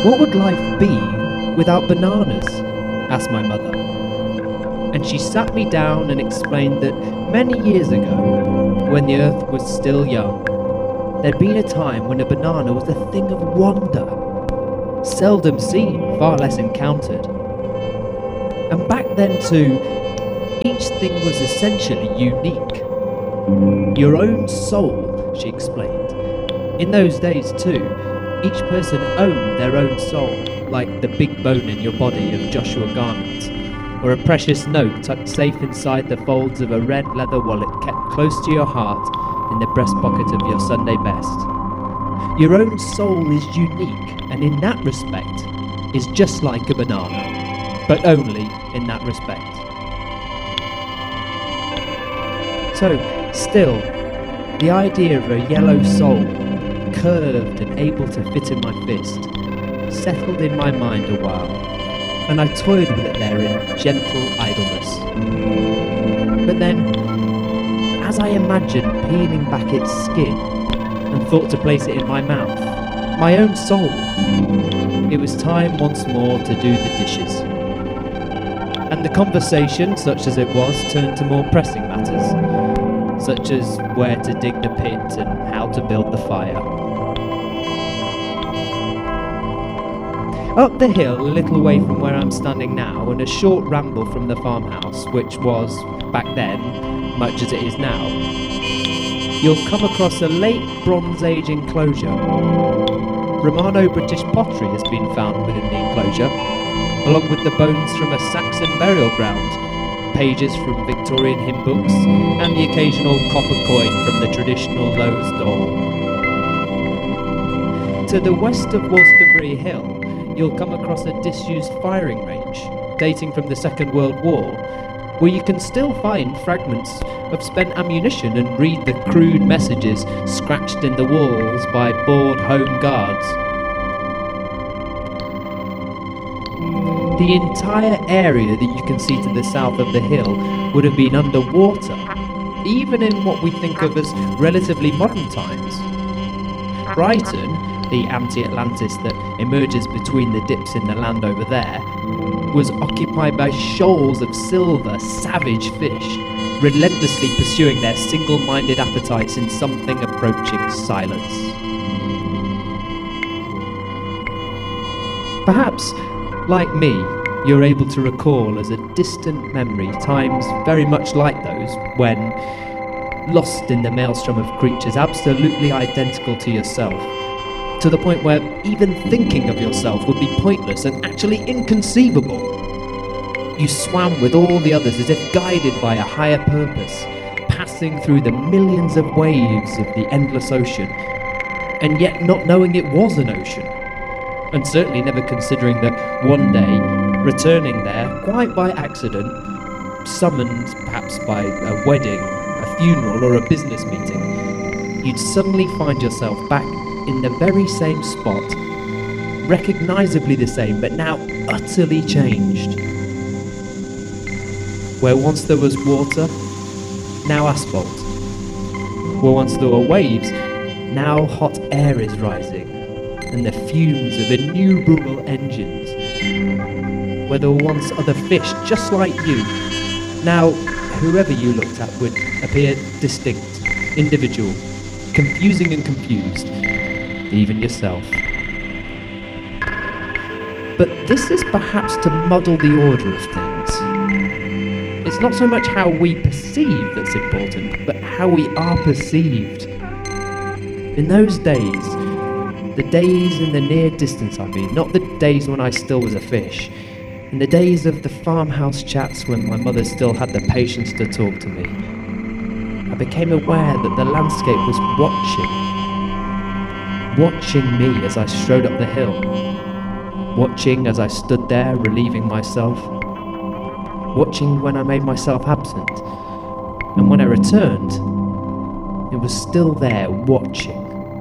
"What would life be without bananas?" asked my mother. And she sat me down and explained that many years ago, when the earth was still young, there'd been a time when a banana was a thing of wonder, seldom seen, far less encountered. And back then too, each thing was essentially unique. Your own soul, she explained. In those days too, each person owned their own soul, like the big bone in your body of Joshua Garnett, or a precious note tucked safe inside the folds of a red leather wallet kept close to your heart in the breast pocket of your Sunday best. Your own soul is unique, and in that respect is just like a banana, but only in that respect. So, still, the idea of a yellow soul, curved and able to fit in my fist, settled in my mind a while, and I toyed with it there in gentle idleness. But then, as I imagined peeling back its skin and thought to place it in my mouth, my own soul, it was time once more to do the dishes. And the conversation, such as it was, turned to more pressing matters, such as where to dig the pit and how to build the fire. Up the hill, a little way from where I'm standing now, and a short ramble from the farmhouse, which was, back then, much as it is now, you'll come across a late Bronze Age enclosure. Romano-British pottery has been found within the enclosure, along with the bones from a Saxon burial ground, pages from Victorian hymn books, and the occasional copper coin from the traditional Lowe's door. To the west of Wolstonbury Hill, you'll come across a disused firing range, dating from the Second World War, where you can still find fragments of spent ammunition and read the crude messages scratched in the walls by bored home guards. The entire area that you can see to the south of the hill would have been underwater, even in what we think of as relatively modern times. Brighton, the anti-Atlantis that emerges between the dips in the land over there, was occupied by shoals of silver, savage fish, relentlessly pursuing their single-minded appetites in something approaching silence. Perhaps, like me, you're able to recall as a distant memory times very much like those when, lost in the maelstrom of creatures absolutely identical to yourself, to the point where even thinking of yourself would be pointless and actually inconceivable. You swam with all the others as if guided by a higher purpose, passing through the millions of waves of the endless ocean, and yet not knowing it was an ocean, and certainly never considering that one day, returning there, quite by accident, summoned perhaps by a wedding, a funeral, or a business meeting, you'd suddenly find yourself back in the very same spot, recognisably the same, but now utterly changed. Where once there was water, now asphalt. Where once there were waves, now hot air is rising, and the fumes of innumerable engines. Where there were once other fish just like you, now whoever you looked at would appear distinct, individual, confusing and confused, even yourself. But this is perhaps to muddle the order of things. It's not so much how we perceive that's important, but how we are perceived. In those days, the days in the near distance I mean, not the days when I still was a fish, in the days of the farmhouse chats when my mother still had the patience to talk to me, I became aware that the landscape was watching me as I strode up the hill, watching as I stood there relieving myself, watching when I made myself absent, and when I returned, it was still there watching.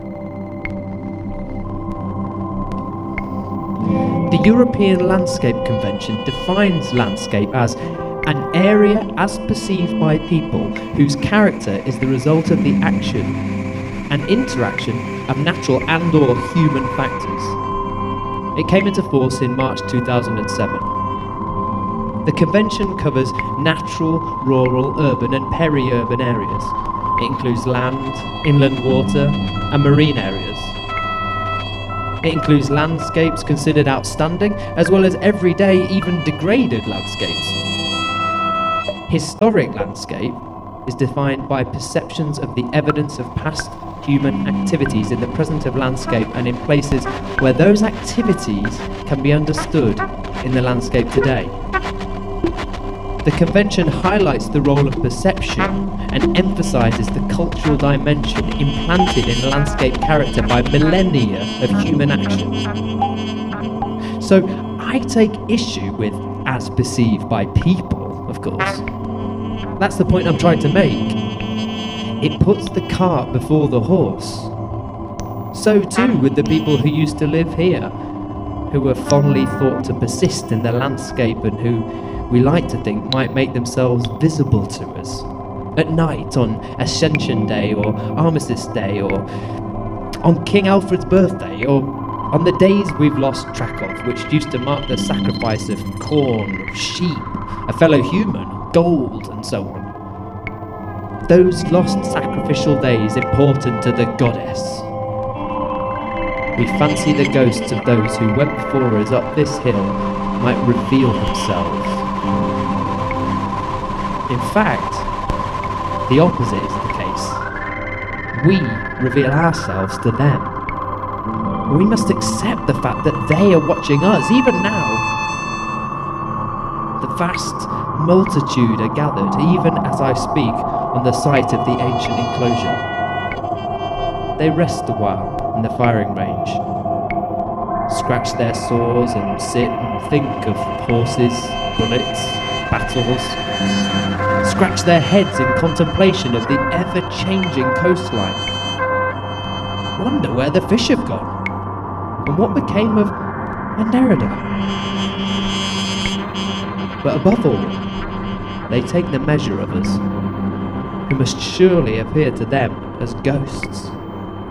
The European Landscape Convention defines landscape as an area as perceived by people whose character is the result of the action and interaction of natural and/or human factors. It came into force in March 2007. The convention covers natural, rural, urban and peri-urban areas. It includes land, inland water and marine areas. It includes landscapes considered outstanding, as well as everyday, even degraded landscapes. Historic landscape is defined by perceptions of the evidence of past human activities in the present of landscape and in places where those activities can be understood in the landscape today. The convention highlights the role of perception and emphasises the cultural dimension implanted in landscape character by millennia of human action. So I take issue with as perceived by people, of course. That's the point I'm trying to make. It puts the cart before the horse. So too with the people who used to live here, who were fondly thought to persist in the landscape and who we like to think might make themselves visible to us at night on Ascension Day or Armistice Day or on King Alfred's birthday or on the days we've lost track of, which used to mark the sacrifice of corn, of sheep, a fellow human, gold and so on. Those lost sacrificial days important to the goddess. We fancy the ghosts of those who went before us up this hill might reveal themselves. In fact, the opposite is the case. We reveal ourselves to them. We must accept the fact that they are watching us, even now. The vast multitude are gathered, even as I speak, on the site of the ancient enclosure. They rest a while in the firing range, scratch their sores and sit and think of horses, bullets, battles, scratch their heads in contemplation of the ever-changing coastline. Wonder where the fish have gone, and what became of Anderida. But above all, they take the measure of us, who must surely appear to them as ghosts.